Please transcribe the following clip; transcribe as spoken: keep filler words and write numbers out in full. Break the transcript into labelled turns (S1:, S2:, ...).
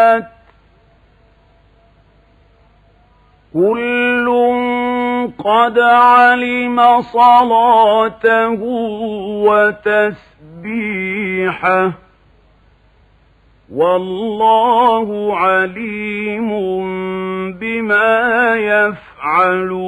S1: كل قد علم صلاته وتسبيحه والله عليم بما يفعلون.